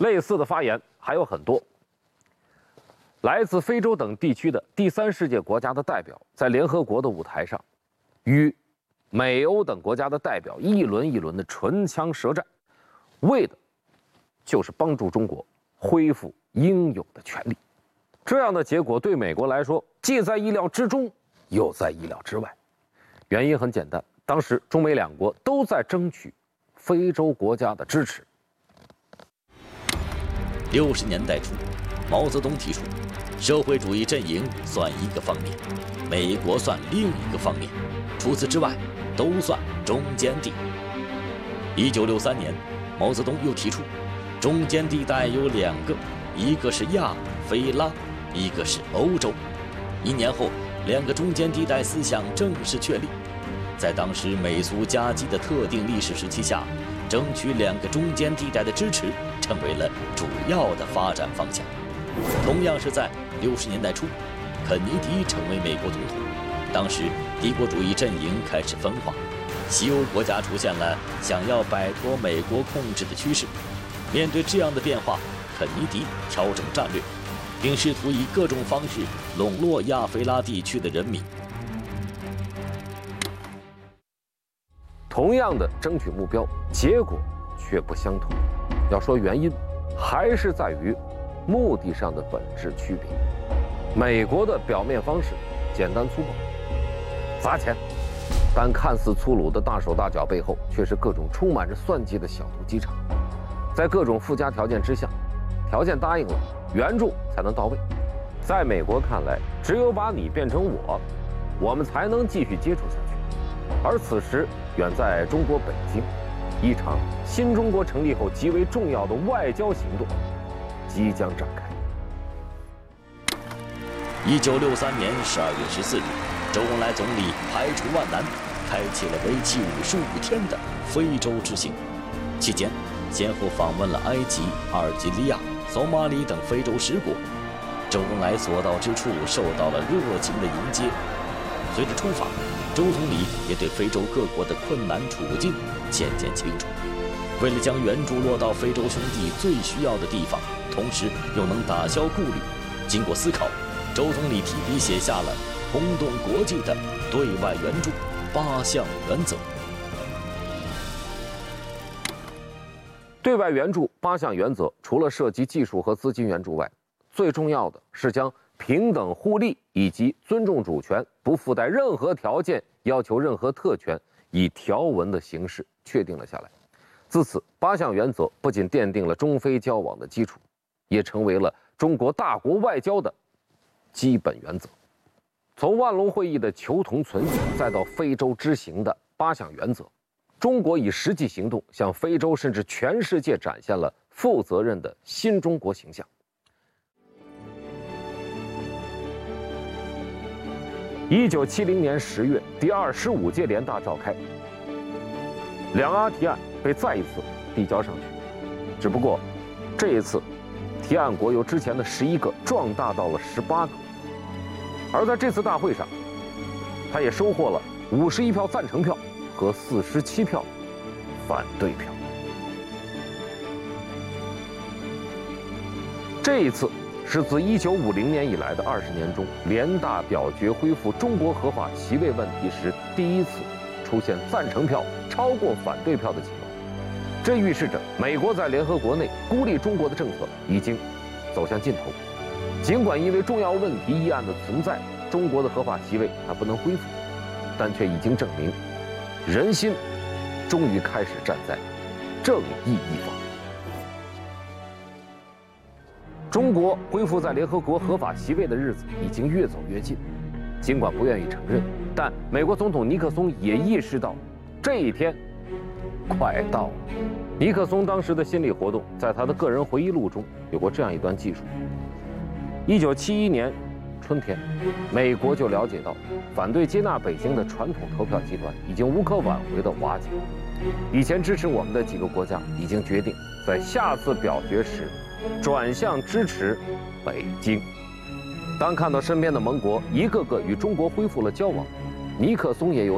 类似的发言还有很多。来自非洲等地区的第三世界国家的代表，在联合国的舞台上，与美欧等国家的代表一轮一轮的唇枪舌战，为的就是帮助中国恢复应有的权利。这样的结果对美国来说，既在意料之中，又在意料之外。原因很简单，当时中美两国都在争取非洲国家的支持。 60年代初，毛泽东提出，社会主义阵营算一个方面，美国算另一个方面，除此之外都算中间地。1963年，毛泽东又提出，中间地带有2个，一个是亚非拉，一个是欧洲。1年后，2个中间地带思想正式确立。在当时美苏夹击的特定历史时期下，争取2个中间地带的支持成为了主要的发展方向。同样是在60年代初，肯尼迪成为美国总统，当时帝国主义阵营开始分化，西欧国家出现了想要摆脱美国控制的趋势。面对这样的变化，肯尼迪调整战略，并试图以各种方式笼络亚非拉地区的人民。 同样的争取目标，结果却不相同。要说原因，还是在于目的上的本质区别。美国的表面方式简单粗暴，砸钱，但看似粗鲁的大手大脚背后，却是各种充满着算计的小肚鸡肠。在各种附加条件之下，条件答应了，援助才能到位。在美国看来，只有把你变成我们才能继续接触下去。而此时，远在中国北京，一场新中国成立后极为重要的外交行动即将展开。 1963年12月14日，周恩来总理排除万难，开启了为期55天的非洲之行。期间，先后访问了埃及、阿尔及利亚、索马里等非洲10国。周恩来所到之处受到了热情的迎接。随着出访，周总理也对非洲各国的困难处境渐渐清楚。为了将援助落到非洲兄弟最需要的地方，同时又能打消顾虑，经过思考，周总理提笔写下了轰动国际的对外援助8项原则。 对外援助8项原则，除了涉及技术和资金援助外，最重要的是将平等互利以及尊重主权，不附带任何条件，要求任何特权，以条文的形式确定了下来。自此，8项原则不仅奠定了中非交往的基础，也成为了中国大国外交的基本原则。从万隆会议的求同存异，再到非洲之行的8项原则，中国以实际行动向非洲甚至全世界展现了负责任的新中国形象。1970年10月，第25届联大召开，两阿提案被再一次递交上去，只不过这一次提案国由之前的11个壮大到了18个，而在这次大会上，他也收获了51票赞成票和47票反对票。这一次是自1950年以来的20年中，联大表决恢复中国合法席位问题时第一次出现赞成票超过反对票的情况。这预示着美国在联合国内孤立中国的政策已经走向尽头。尽管因为重要问题议案的存在，中国的合法席位还不能恢复，但却已经证明，人心终于开始站在正义一方。中国恢复在联合国合法席位的日子已经越走越近，尽管不愿意承认，但美国总统尼克松也意识到这一天快到了。尼克松当时的心理活动，在他的个人回忆录中有过这样一段记述：1971年春天，美国就了解到反对接纳北京的传统投票集团已经无可挽回的瓦解。以前支持我们的几个国家已经决定在下次表决时转向支持北京。当看到身边的盟国一个个与中国恢复了交往，尼克松也有